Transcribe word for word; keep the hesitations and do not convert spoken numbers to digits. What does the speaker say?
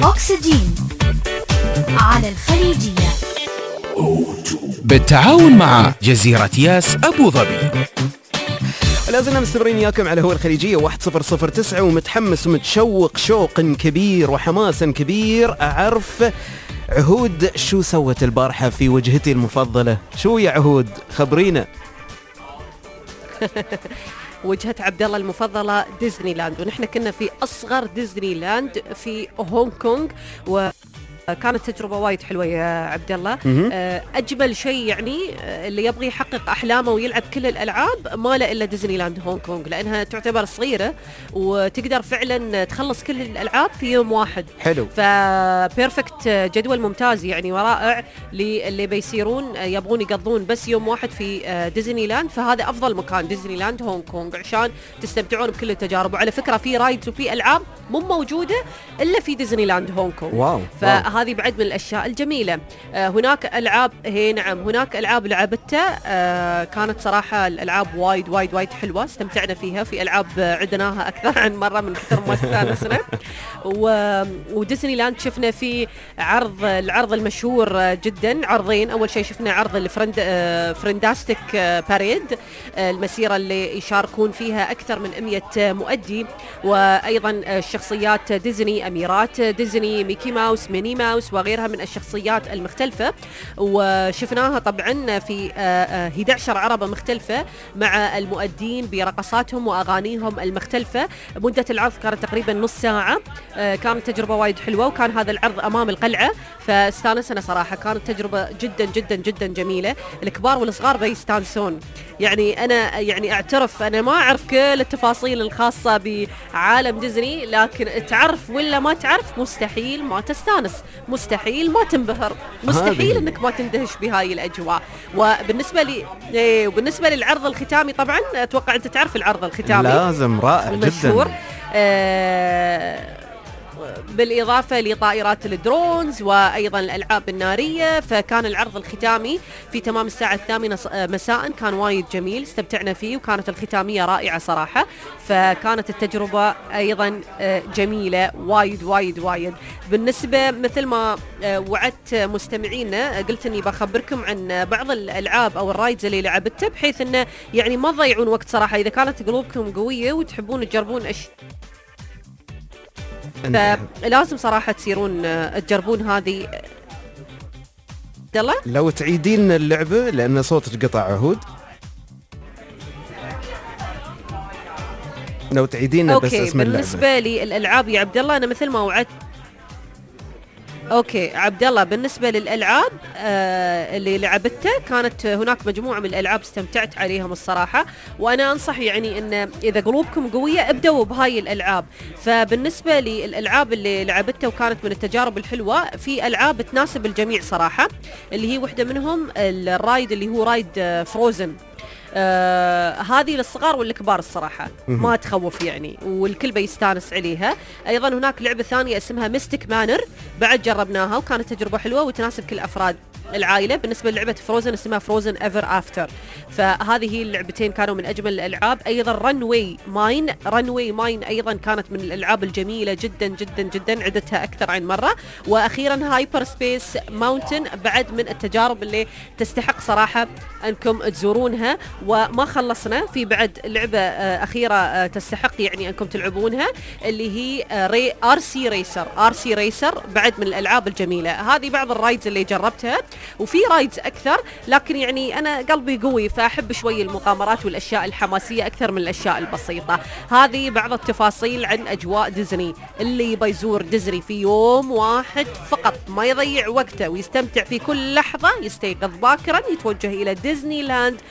أكسجين على الخليجية بالتعاون مع جزيرة ياس أبو ظبي. لازلنا مستمرين ياكم على هو الخليجية واحد صفر صفر تسعة، ومتحمس ومتشوق شوق كبير وحماس كبير أعرف عهود شو سوت البارحة في وجهتي المفضلة. شو يا عهود؟ خبرينا. وجهة عبد الله المفضلة ديزني لاند، ونحن كنا في أصغر ديزني لاند في هونغ كونغ، و كانت تجربة وايد حلوة يا عبد الله. أجمل شيء يعني اللي يبغي يحقق أحلامه ويلعب كل الألعاب ما له إلا ديزني لاند هونغ كونغ، لأنها تعتبر صغيرة وتقدر فعلا تخلص كل الألعاب في يوم واحد. حلو. فبيرفكت، جدول ممتاز يعني ورائع للي بيصيرون يبغون يقضون بس يوم واحد في ديزني لاند. فهذا أفضل مكان ديزني لاند هونغ كونغ عشان تستمتعون بكل التجارب. وعلى فكرة في رايدز وفي ألعاب مو موجودة إلا في ديزني لاند هونغ كونغ. واو. هذه بعد من الأشياء الجميلة. آه هناك ألعاب، هي نعم هناك ألعاب لعبتها، آه كانت صراحة الألعاب وايد وايد وايد حلوة، استمتعنا فيها. في ألعاب عدناها أكثر عن مرة من كثر ما استانسنا. وديزني لاند شفنا في عرض، العرض المشهور جدا، عرضين. أول شيء شفنا عرض الفرند آه فرنداستيك آه باريد، آه المسيرة اللي يشاركون فيها أكثر من مئة مؤدي، وأيضا آه شخصيات ديزني، أميرات ديزني، ميكي ماوس، ميني ماوس وغيرها من الشخصيات المختلفة. وشفناها طبعا في أحد عشر عربة مختلفة مع المؤدين برقصاتهم وأغانيهم المختلفة. مدة العرض كانت تقريبا نص ساعة. كانت تجربة وايد حلوة، وكان هذا العرض أمام القلعة، فاستانسنا صراحة. كانت تجربة جدا جدا جدا جميلة. الكبار والصغار بيستانسون. يعني أنا يعني أعترف أنا ما أعرف كل التفاصيل الخاصة بعالم ديزني، لكن تعرف ولا ما تعرف مستحيل ما تستانس، مستحيل ما تنبهر، مستحيل انك ما تندهش بهاي الاجواء. وبالنسبه لي إيه وبالنسبه للعرض الختامي طبعا اتوقع انت تعرف العرض الختامي لازم رائع المشهور. جدا. آه بالإضافة لطائرات الدرونز وأيضا الألعاب النارية. فكان العرض الختامي في تمام الساعة الثامنة مساء، كان وايد جميل، استمتعنا فيه، وكانت الختامية رائعة صراحة. فكانت التجربة أيضا جميلة وايد وايد وايد. بالنسبة مثل ما وعدت مستمعينا، قلت أني بخبركم عن بعض الألعاب أو الرايدز اللي لعبتها، بحيث أنه يعني ما تضيعون وقت صراحة. إذا كانت قلوبكم قوية وتحبون تجربون أشياء، فلازم صراحة تصيرون تجربون هذه. يلا لو تعيدين اللعبة لأن صوتك قطع عهود، لو تعيدين بس اسم اللعبة. بالنسبة لي الألعاب يا عبد الله، أنا مثل ما وعدت. اوكي عبد الله، بالنسبه للالعاب آه اللي لعبتها، كانت هناك مجموعه من الالعاب استمتعت عليهم الصراحه. وانا انصح يعني ان اذا قلوبكم قويه ابدأوا بهاي الالعاب. فبالنسبه للالعاب اللي لعبتها وكانت من التجارب الحلوه، في العاب تناسب الجميع صراحه، اللي هي واحده منهم الرايد اللي هو رايد فروزن. آه هذه للصغار والكبار الصراحة، ما تخوف يعني، والكل بيستانس عليها. أيضا هناك لعبة ثانية اسمها ميستيك مانر، بعد جربناها وكانت تجربة حلوة وتناسب كل أفراد العائلة. بالنسبة للعبة فروزن اسمها فروزن ايفر افتر. فهذه هي اللعبتين كانوا من أجمل الألعاب. أيضا رنوي ماين، رنوي ماين أيضا كانت من الألعاب الجميلة جدا جدا جدا، عدتها أكثر عن مرة. وأخيرا هايبر سبيس ماونتن، بعد من التجارب اللي تستحق صراحة أنكم تزورونها. وما خلصنا، في بعد لعبة أخيرة تستحق يعني أنكم تلعبونها، اللي هي ري ار سي ريسر. ار سي ريسر بعد من الألعاب الجميلة. هذه بعض الرايدز اللي جربتها، وفي رايدز أكثر، لكن يعني أنا قلبي قوي فأحب شوي المغامرات والأشياء الحماسية أكثر من الأشياء البسيطة. هذه بعض التفاصيل عن أجواء ديزني. اللي يبي يزور ديزني في يوم واحد فقط، ما يضيع وقته ويستمتع في كل لحظة، يستيقظ باكرا، يتوجه إلى ديزني لاند